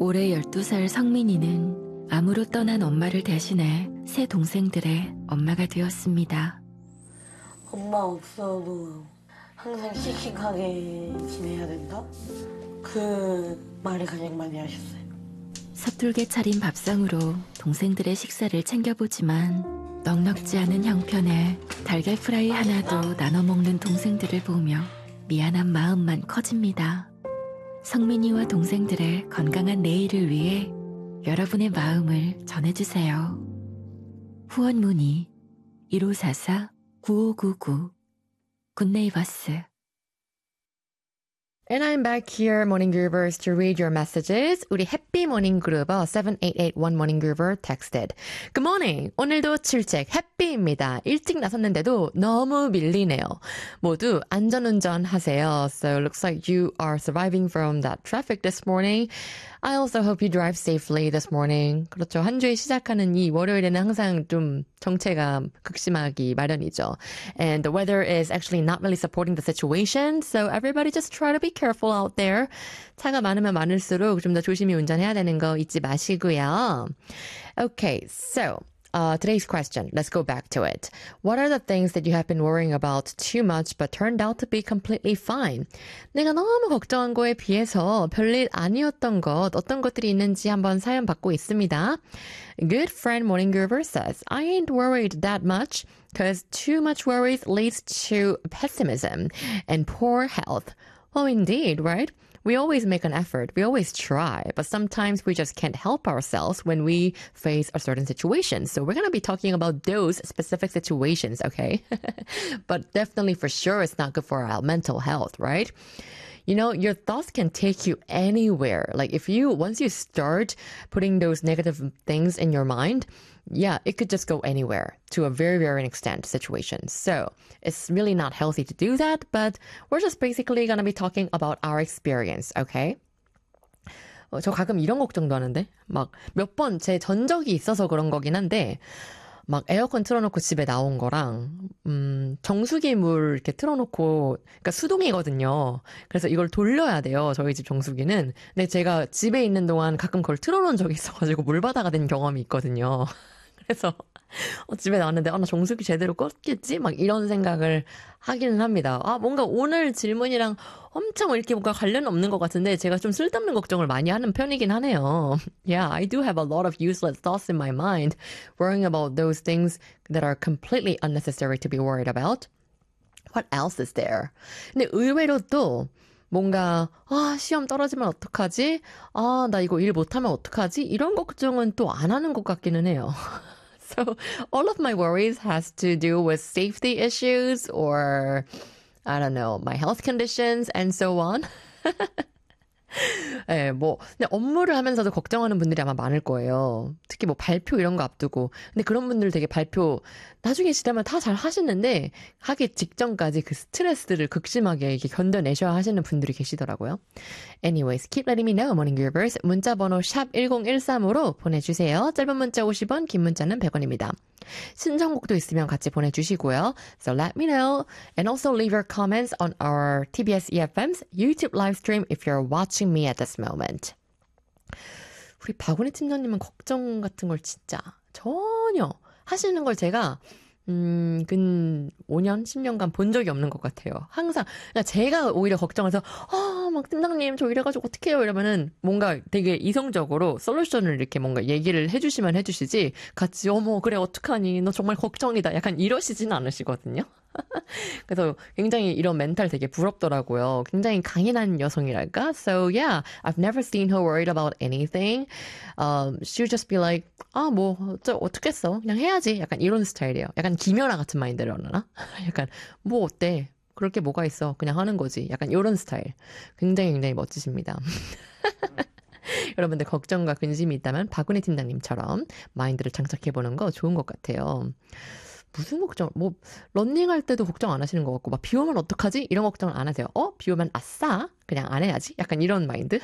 올해 12살 성민이는 암으로 떠난 엄마를 대신해 새 동생들의 엄마가 되었습니다. 엄마 없어도 항상 씩씩하게 지내야 된다? 그 말을 가장 많이 하셨어요. 서툴게 차린 밥상으로 동생들의 식사를 챙겨보지만 넉넉지 않은 형편에 달걀 프라이 하나도 나눠 먹는 동생들을 보며 미안한 마음만 커집니다. 성민이와 동생들의 건강한 내일을 위해 여러분의 마음을 전해주세요. 후원 문의 1544-9599 굿네이버스. And I'm back here, Morning Groovers, to read your messages. 우리 해피 모닝 그루버 7881 Morning Groover texted. Good morning. 오늘도 출첵 해피입니다. 일찍 나섰는데도 너무 밀리네요. 모두 안전운전 하세요. So it looks like you are surviving from that traffic this morning. I also hope you drive safely this morning. 그렇죠. 한 주에 시작하는 이 월요일에는 항상 좀 정체가 극심하기 마련이죠. And the weather is actually not really supporting the situation. So everybody just try to be careful out there. 차가 많으면 많을수록 좀 더 조심히 운전해야 되는 거 잊지 마시고요. Okay, so today's question. Let's go back to it. What are the things that you have been worrying about too much but turned out to be completely fine? 내가 너무 걱정한 거에 비해서 별일 아니었던 것, 어떤 것들이 있는지 한번 사연 받고 있습니다. Good friend Morning Groover says, I ain't worried that much because too much worries leads to pessimism and poor health. Well, indeed, right? We always make an effort. We always try. But sometimes we just can't help ourselves when we face a certain situation. So we're going to be talking about those specific situations, okay? But definitely for sure it's not good for our mental health, right? You know, your thoughts can take you anywhere. Like once you start putting those negative things in your mind, yeah, it could just go anywhere to a very, very extent situation. So it's really not healthy to do that, but we're just basically going to be talking about our experience, okay? 저 가끔 이런 걱정도 하는데, 막 몇 번 제 전적이 있어서 그런 거긴 한데, 막 에어컨 틀어놓고 집에 나온 거랑 정수기 물 이렇게 틀어놓고 그러니까 수동이거든요. 그래서 이걸 돌려야 돼요. 저희 집 정수기는. 근데 제가 집에 있는 동안 가끔 그걸 틀어놓은 적이 있어가지고 물바다가 된 경험이 있거든요. 그래서 집에 나왔는데 나 정수기 제대로 껐겠지? 막 이런 생각을 하기는 합니다. 뭔가 오늘 질문이랑 엄청 이렇게 뭔가 관련 없는 것 같은데 제가 좀 쓸데없는 걱정을 많이 하는 편이긴 하네요. Yeah, I do have a lot of useless thoughts in my mind, worrying about those things that are completely unnecessary to be worried about. What else is there? 근데 의외로 또 뭔가 시험 떨어지면 어떡하지? 나 이거 일 못하면 어떡하지? 이런 걱정은 또 안 하는 것 같기는 해요. So all of my worries has to do with safety issues or, I don't know, my health conditions and so on. 네, 근데 업무를 하면서도 걱정하는 분들이 아마 많을 거예요. 특히 발표 이런 거 앞두고. 근데 그런 분들 되게 발표 나중에 지나면 다 잘 하시는데 하기 직전까지 그 스트레스를 극심하게 이렇게 견뎌내셔야 하시는 분들이 계시더라고요. Anyways, keep letting me know, Morning Groovers. 문자번호 샵1013으로 보내주세요. 짧은 문자 50원, 긴 문자는 100원입니다. 신청곡도 있으면 같이 보내주시고요. So let me know. And also leave your comments on our TBS EFM's YouTube live stream if you're watching me at this moment. 우리 박은희 팀장님은 걱정 같은 걸 진짜 전혀 하시는 걸 제가 근 5년, 10년간 본 적이 없는 것 같아요. 항상, 그러니까 제가 오히려 걱정해서, 막 팀장님, 저 이래가지고 어떡해요? 이러면은 뭔가 되게 이성적으로 솔루션을 이렇게 뭔가 얘기를 해주시면 해주시지, 같이, 그래, 어떡하니? 너 정말 걱정이다. 약간 이러시진 않으시거든요. 그래서 굉장히 이런 멘탈 되게 부럽더라고요. 굉장히 강인한 여성이랄까? So yeah, I've never seen her worried about anything. She'll just be like, 어떡했어? 그냥 해야지. 약간 이런 스타일이에요. 약간 김연아 같은 마인드라나? 약간, 어때? 그럴 게 뭐가 있어? 그냥 하는 거지. 약간 이런 스타일. 굉장히 굉장히 멋지십니다. 여러분들 걱정과 근심이 있다면 박은희 팀장님처럼 마인드를 장착해보는 거 좋은 것 같아요. 무슨 걱정, 런닝할 때도 걱정 안 하시는 것 같고, 비 오면 어떡하지? 이런 걱정을 안 하세요. 비 오면 아싸? 그냥 안 해야지? 약간 이런 마인드?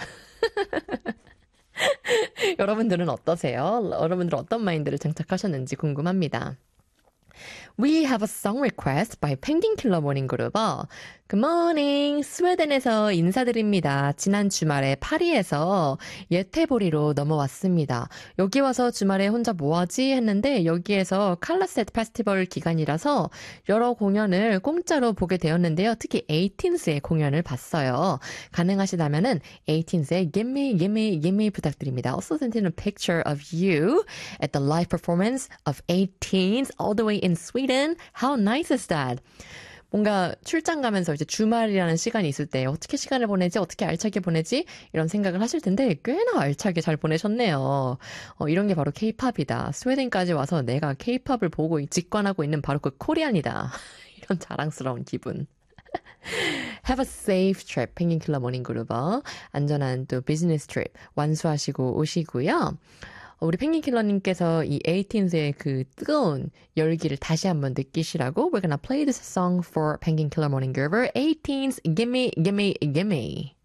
여러분들은 어떠세요? 여러분들은 어떤 마인드를 장착하셨는지 궁금합니다. We have a song request by Penguin Killer Morning Group. Good morning. 스웨덴에서 인사드립니다. 지난 주말에 파리에서 예태보리로 넘어왔습니다. 여기 와서 주말에 혼자 뭐하지 했는데 여기에서 칼라셋 페스티벌 기간이라서 여러 공연을 공짜로 보게 되었는데요. 특히 18th의 공연을 봤어요. 가능하시다면은 18th의 Give Me, Give Me, Give Me 부탁드립니다. Also sent in a picture of you at the live performance of 18th all the way in Sweden. How nice is that? 뭔가 출장 가면서 이제 주말이라는 시간이 있을 때 어떻게 시간을 보내지, 어떻게 알차게 보내지 이런 생각을 하실 텐데 꽤나 알차게 잘 보내셨네요. 이런 게 바로 K-팝이다. 스웨덴까지 와서 내가 K-팝을 보고 직관하고 있는 바로 그 코리안이다. 이런 자랑스러운 기분. Have a safe trip. 펭귄 킬러 모닝 그루버. 안전한 또 비즈니스 트립 완수하시고 오시고요. 우리 펭귄킬러님께서 이 18th의 그 뜨거운 열기를 다시 한번 느끼시라고 We're gonna play this song for Penguin Killer Morning Groover 18th Gimme Gimme Gimme